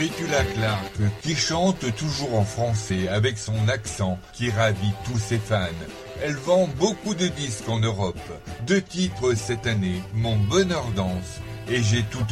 Petula Clark, qui chante toujours en français avec son accent qui ravit tous ses fans. Elle vend beaucoup de disques en Europe. 2 titres cette année, Mon bonheur danse et J'ai tout